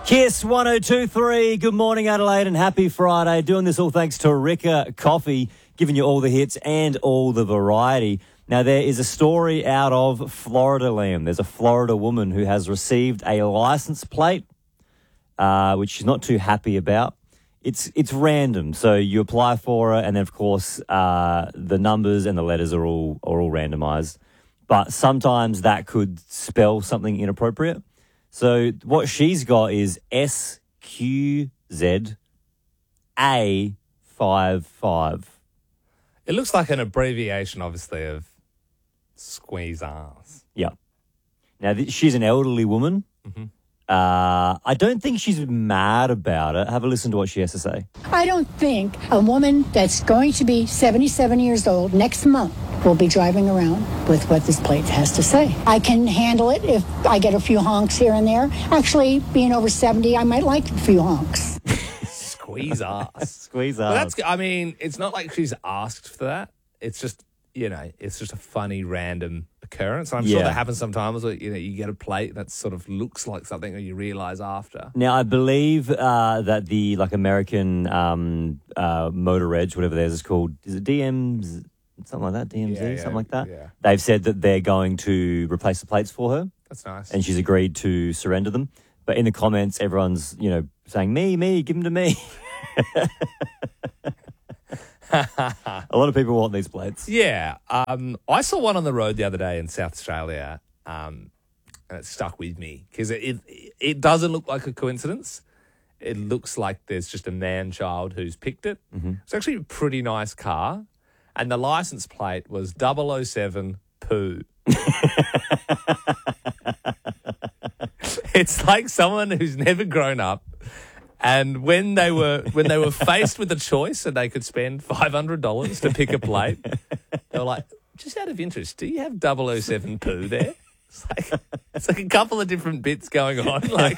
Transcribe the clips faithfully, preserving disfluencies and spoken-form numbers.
Kiss one oh two three. Good morning, Adelaide, and happy Friday. Doing this all thanks to Rika Coffee, giving you all the hits and all the variety. Now, there is a story out of Florida, Liam. There's a Florida woman who has received a license plate, uh, which she's not too happy about. It's it's random, so you apply for it, and then, of course, uh, the numbers and the letters are all are all randomised. But sometimes that could spell something inappropriate. So what she's got is S Q Z A five five. It looks like an abbreviation, obviously, of squeeze ass. Yeah. Now, th- she's an elderly woman. Mm-hmm. Uh, I don't think she's mad about it. Have a listen to what she has to say. I don't think a woman that's going to be seventy-seven years old next month will be driving around with what this plate has to say. I can handle it if I get a few honks here and there. Actually, being over seventy, I might like a few honks. Squeeze ass. Squeeze ass. Well, that's, I mean, it's not like she's asked for that. It's just, you know, it's just a funny random occurrence. I'm Yeah. sure that happens sometimes where, you know, you get a plate that sort of looks like something or you realise after. Now, I believe uh, that the like American um, uh, Motor Edge, whatever theirs is called, is it D Ms, something like that, D M Z, Yeah, yeah, something like that? yeah. They've said that they're going to replace the plates for her, That's nice. and she's agreed to surrender them. But in the comments, everyone's, you know, saying, me, me, give them to me. A lot of people want these plates. Yeah. Um, I saw one on the road the other day in South Australia, um, and it stuck with me because it, it it doesn't look like a coincidence. It looks like there's just a man-child who's picked it. Mm-hmm. It's actually a pretty nice car, and the license plate was double oh seven Poo. It's like someone who's never grown up. And when they were when they were faced with a choice and they could spend five hundred dollars to pick a plate, they were like, just out of interest, do you have double oh seven Poo there? It's like, it's like a couple of different bits going on. Like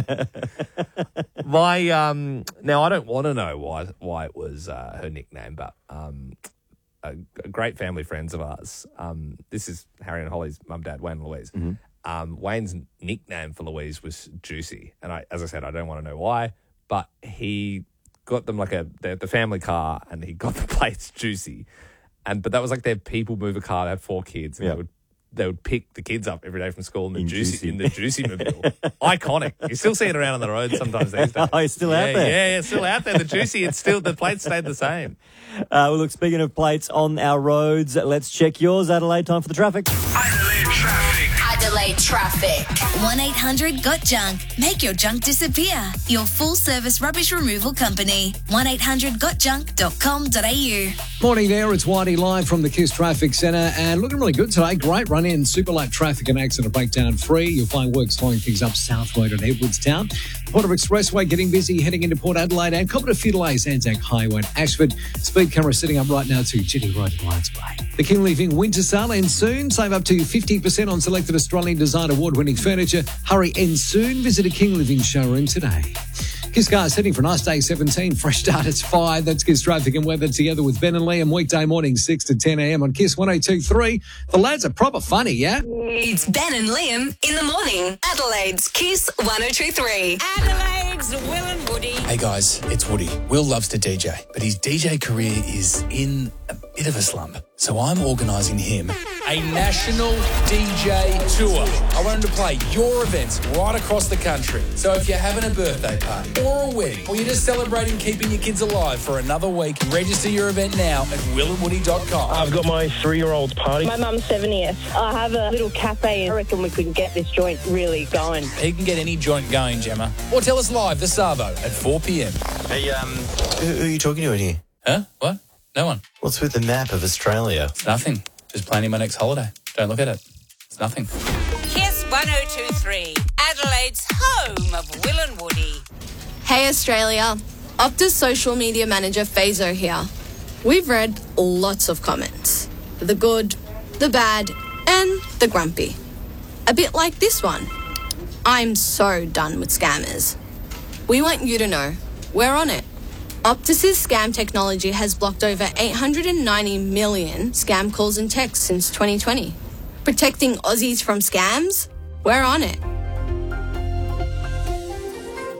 my um, now I don't want to know why why it was uh, her nickname, but um, a, a great family friends of ours. Um, this is Harry and Holly's mum, dad, Wayne and Louise. Mm-hmm. Um, Wayne's nickname for Louise was Juicy. And I, as I said, I don't want to know why, but he got them like a the, the family car and he got the plates Juicy. And But that was like their people mover car. They had four kids. And Yep. they would they would pick the kids up every day from school in the In Juicy, Juicy. in the Juicy mobile. Iconic. You still see it around on the road sometimes these days. Oh, it's still yeah, out there? Yeah, yeah, it's still out there. The Juicy, it's still, the plates stayed the same. Uh, well, look, speaking of plates on our roads, let's check yours, Adelaide. Time for the traffic. Adelaide traffic. Adelaide traffic. one eight hundred got junk. Make your junk disappear. Your full-service rubbish removal company. one eight hundred got junk dot com dot a u. Morning there, it's Whitey live from the Kiss Traffic Centre and looking really good today. Great run in, super light traffic and accident breakdown free. You'll find work slowing things up South Road at Edwardstown. Porter Expressway getting busy heading into Port Adelaide and couple of few delays, Anzac Highway and Ashford. Speed camera sitting up right now to Chitty Road in Lions Bay. The King Living Winter Sale ends soon. Save up to fifty percent on selected Australian Design Award-winning furniture. Hurry and soon. Visit a King Living showroom today. Kiss Cars heading for a nice day seventeen. Fresh start, it's five. That's Kiss Traffic and Weather together with Ben and Liam. Weekday morning, six to ten a.m. on Kiss one oh two three. The lads are proper funny, yeah? It's Ben and Liam in the morning. Adelaide's Kiss one oh two three. Adelaide's Will and Woody. Hey guys, it's Woody. Will loves to D J, but his D J career is in a bit of a slump. So I'm organising him a national D J tour. I want him to play your events right across the country. So if you're having a birthday party or a wedding, or you're just celebrating keeping your kids alive for another week, register your event now at will and woody dot com. I've got my three-year-old's party. My mum's seventieth. I have a little cafe. I reckon we could get this joint really going. He can get any joint going, Gemma. Or tell us live this Savo at four p.m. Hey, um, who, who are you talking to in here? Huh? What? No one. What's with the map of Australia? It's nothing. Just planning my next holiday. Don't look at it. It's nothing. Kiss one oh two three. Adelaide's home of Will and Woody. Hey Australia, Optus social media manager Fazo here. We've read lots of comments. The good, the bad, and the grumpy. A bit like this one. I'm so done with scammers. We want you to know, we're on it. Optus's scam technology has blocked over eight hundred ninety million scam calls and texts since twenty twenty. Protecting Aussies from scams? We're on it.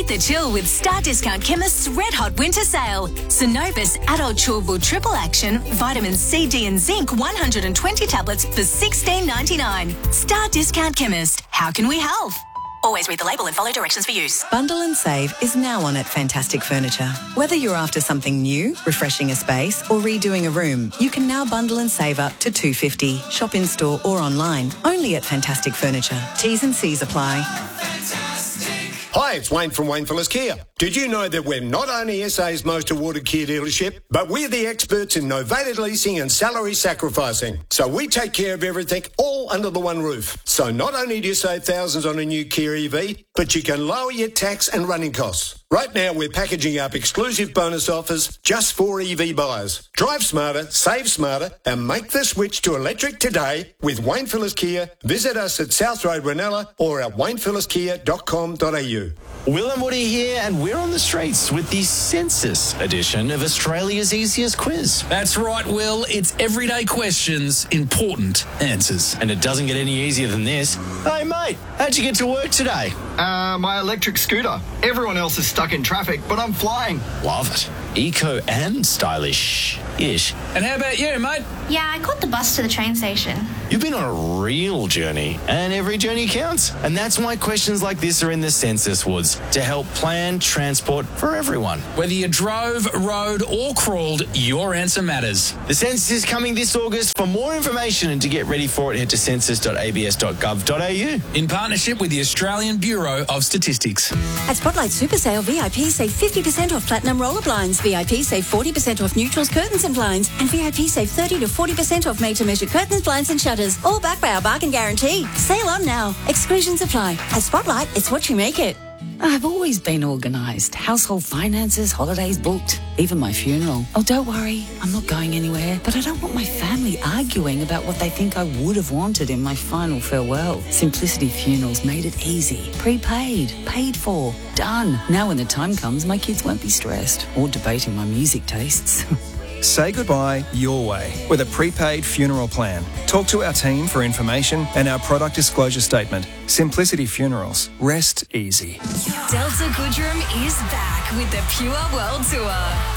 Beat the chill with Star Discount Chemist's Red Hot Winter Sale. Synovus Adult Chewable Triple Action Vitamin C, D and Zinc one hundred twenty tablets for sixteen ninety-nine. Star Discount Chemist. How can we help? Always read the label and follow directions for use. Bundle and Save is now on at Fantastic Furniture. Whether you're after something new, refreshing a space, or redoing a room, you can now bundle and save up to two hundred fifty dollars. Shop in store or online. Only at Fantastic Furniture. T's and C's apply. Hi, it's Wayne from Wayne Phillips Kia. Did you know that we're not only S A's most awarded Kia dealership, but we're the experts in novated leasing and salary sacrificing. So we take care of everything all under the one roof. So not only do you save thousands on a new Kia E V, but you can lower your tax and running costs. Right now, we're packaging up exclusive bonus offers just for E V buyers. Drive smarter, save smarter, and make the switch to electric today with Wayne Phillips Kia. Visit us at South Road, Ranella, or at wayne phillips kia dot com dot a u. Will and Woody here, and we're on the streets with the Census edition of Australia's easiest quiz. That's right, Will. It's everyday questions, important answers. And it doesn't get any easier than this. Hey, mate, how'd you get to work today? Uh, my electric scooter. Everyone else is stuck in traffic, but I'm flying. Love it. Eco and stylish-ish. And how about you, mate? Yeah, I caught the bus to the train station. You've been on a real journey, and every journey counts. And that's why questions like this are in the Census Woods, to help plan transport for everyone. Whether you drove, rode, or crawled, your answer matters. The Census is coming this August. For more information and to get ready for it, head to census dot a b s dot gov dot a u. In partnership with the Australian Bureau of Statistics. At Spotlight Super Sale, V I P save fifty percent off platinum roller blinds. V I P save forty percent off neutrals, curtains and blinds. And V I P save thirty to forty percent off made-to-measure curtains, blinds and shutters. All backed by our bargain guarantee. Sale on now. Exclusions apply. At Spotlight, it's what you make it. I've always been organised. Household finances, holidays booked, even my funeral. Oh, don't worry, I'm not going anywhere. But I don't want my family arguing about what they think I would have wanted in my final farewell. Simplicity Funerals made it easy. Prepaid, paid for, done. Now when the time comes, my kids won't be stressed or debating my music tastes. Say goodbye your way with a prepaid funeral plan. Talk to our team for information and our product disclosure statement. Simplicity Funerals. Rest easy. Delta Goodrem is back with the Pure World Tour.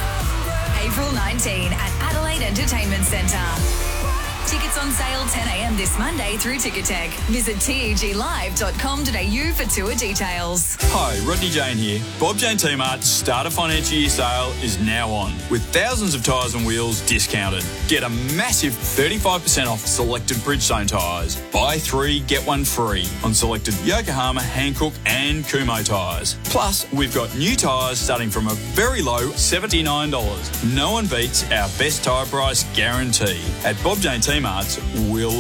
April nineteenth at Adelaide Entertainment Centre. Tickets on sale ten a m this Monday through Ticketek. Visit T E G live dot com dot a u for tour details. Hi, Rodney Jane here. Bob Jane T-Mart's Starter Financial Year sale is now on, with thousands of tyres and wheels discounted. Get a massive thirty-five percent off selected Bridgestone tyres. Buy three, get one free on selected Yokohama, Hankook and Kumho tyres. Plus, we've got new tyres starting from a very low seventy-nine dollars. No one beats our best tyre price guarantee. At Bob Jane T-Mart's, we'll